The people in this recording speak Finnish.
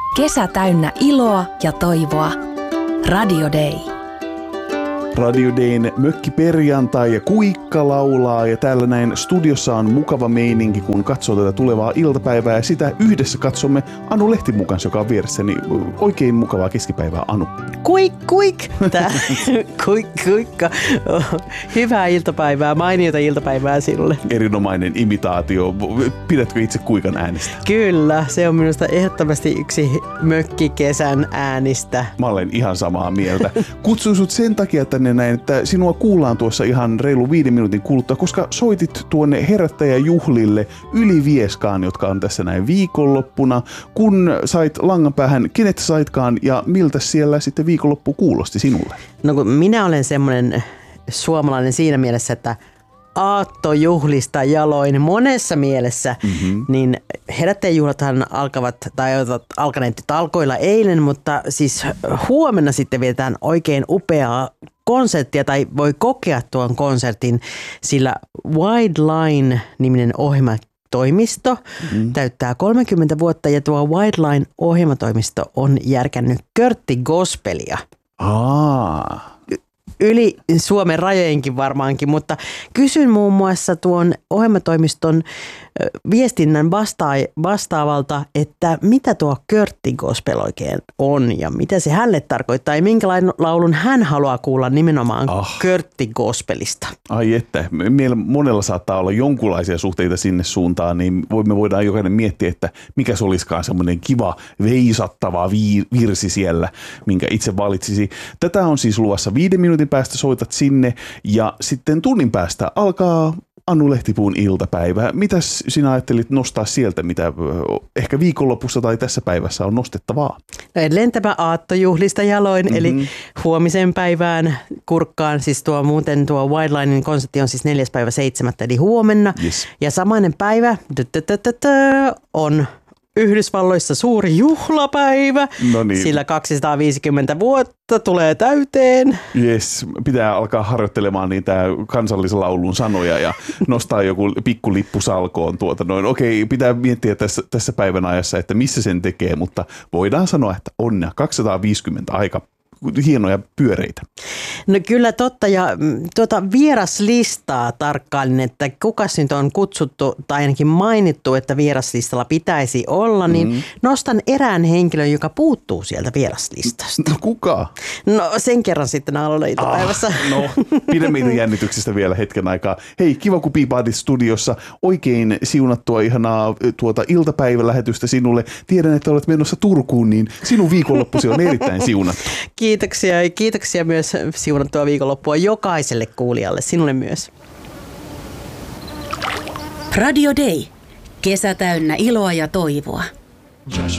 Kesä täynnä iloa ja toivoa. Radio Day. Radio Dayn mökkiperjantai ja Kuikka laulaa ja täällä näin studiossa on mukava meininki, kun katsoo tätä tulevaa iltapäivää ja sitä yhdessä katsomme Anu Lehtimu kanssa, joka on vieressäni. Oikein mukavaa keskipäivää, Anu. Kuikka. Hyvää iltapäivää, mainiota iltapäivää sinulle. Erinomainen imitaatio. Pidätkö itse Kuikan äänestä? Kyllä, se on minusta ehdottomasti yksi mökkikesän äänistä. Mä olen ihan samaa mieltä. Kutsuin sut sen takia tänne näin, että sinua kuullaan tuossa ihan reilu 5 minuutin kuluttua, koska soitit tuonne herättäjäjuhlille Yli Vieskaan, jotka on tässä näin viikonloppuna. Kun sait langan päähän, kenet saitkaan ja miltä siellä sitten viikonloppu kuulosti sinulle? No kun minä olen semmoinen suomalainen siinä mielessä, että aattojuhlista jaloin monessa mielessä, niin herättäjäjuhlathan ovat alkaneet alkoilla eilen, mutta siis huomenna sitten vietetään oikein upeaa konserttia tai voi kokea tuon konsertin, sillä Wide Line-niminen ohjelmatoimisto täyttää 30 vuotta ja tuo Wide Line-ohjelmatoimisto on järkännyt Körtti-gospelia. Yli Suomen rajojenkin varmaankin, mutta kysyn muun muassa tuon ohjelmatoimiston viestinnän vastaavalta, että mitä tuo Körtti-gospel oikein on ja mitä se hänelle tarkoittaa ja minkälainen laulun hän haluaa kuulla nimenomaan Körtti-gospelista. Ai että, monella saattaa olla jonkunlaisia suhteita sinne suuntaan, niin me voidaan jokainen miettiä, että mikä se olisikaan semmoinen kiva, veisattava virsi siellä, minkä itse valitsisi. Tätä on siis luvassa 5 minuutin päästä, soitat sinne ja sitten tunnin päästä alkaa Anu Lehtipuun iltapäivä. Mitäs sinä ajattelit nostaa sieltä, mitä ehkä viikonlopussa tai tässä päivässä on nostettavaa? No edelleen tämä aattojuhlista jaloin, eli huomisen päivään kurkkaan, siis tuo Wide Linein konsertti on siis 4.7. eli huomenna. Yes. Ja samainen päivä on Yhdysvalloissa suuri juhlapäivä, sillä 250 vuotta tulee täyteen. Jes, pitää alkaa harjoittelemaan niitä kansallislaulun sanoja ja nostaa joku pikkulippu salkoon. Okei, pitää miettiä tässä päivän ajassa, että missä sen tekee, mutta voidaan sanoa, että onnea 250 aika hienoja pyöreitä. No kyllä totta, ja vieraslistaa tarkkailin, että kukas nyt on kutsuttu tai ainakin mainittu, että vieraslistalla pitäisi olla, niin nostan erään henkilön, joka puuttuu sieltä vieraslistasta. No kuka? No sen kerran sitten aamulla-iltapäivässä. No, pidä meitä jännityksestä vielä hetken aikaa. Hei, kiva kun piipaadit studiossa. Oikein siunattua ihanaa iltapäivälähetystä sinulle. Tiedän, että olet menossa Turkuun, niin sinun viikonloppusi on erittäin siunattu. Kiitoksia myös siunattua viikonloppua jokaiselle kuulijalle, sinulle myös. Radio Day. Kesä täynnä iloa ja toivoa.